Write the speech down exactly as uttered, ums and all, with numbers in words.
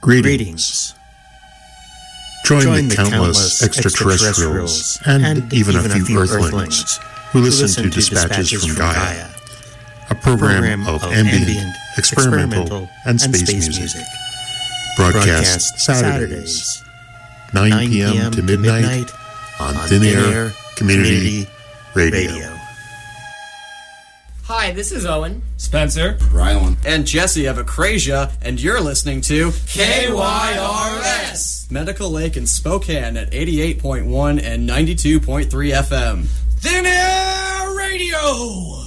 Greetings. Join, Join the, the countless, countless extraterrestrials, extraterrestrials and, and even, even a few, few Earthlings, Earthlings who listen, listen to Dispatches, Dispatches from, from Gaia, Gaia, a program, program of, of ambient, ambient experimental, experimental, and space, and space music. music. Broadcast, Broadcast Saturdays, Saturdays nine p.m. to midnight, midnight on Thin Air Community, Community Radio. Radio. Hi, this is Owen, Spencer, Rylan, and Jesse of Acrasia, and you're listening to K Y R S, Medical Lake in Spokane at eighty-eight point one and ninety-two point three F M. Thin Air Radio!